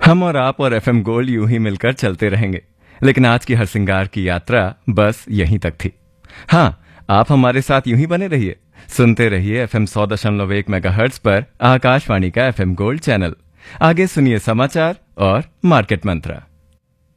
हम और आप और एफएम गोल्ड यूं ही मिलकर चलते रहेंगे, लेकिन आज की हरसिंगार की यात्रा बस यहीं तक थी। हाँ, आप हमारे साथ यूं ही बने रहिए, सुनते रहिए एफएम 100.1 मेगाहर्ट्ज पर आकाशवाणी का एफएम गोल्ड चैनल। आगे सुनिए समाचार और मार्केट मंत्रा।